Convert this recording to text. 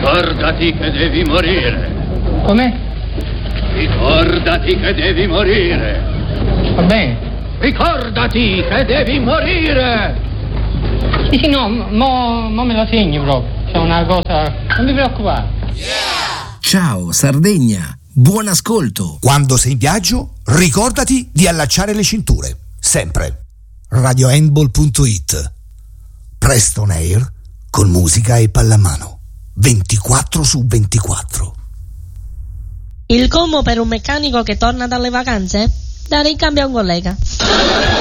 Ricordati che devi morire. Come? Ricordati che devi morire. Va bene. Ricordati che devi morire. Sì, no, mo me la segni proprio. C'è una cosa... Non mi preoccupare. Ciao Sardegna, buon ascolto. Quando sei in viaggio, ricordati di allacciare le cinture. Sempre. RadioHandball.it. Preston Air con musica e pallamano. 24/24. Il combo per un meccanico che torna dalle vacanze? Da ricambio a un collega.